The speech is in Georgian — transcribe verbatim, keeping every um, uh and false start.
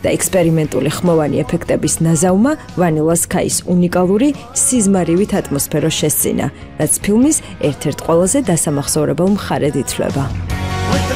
და ექსპერიმენტული ხმოვანი ეფექტების ნაზავმა Vanilla Sky-ის უნიკალური სიზმარივით ატმოსფერო შესწინა, რაც ფილმის ერთ-ერთ ყველაზე დასამახსოვრებელ მხარედ ითვლება.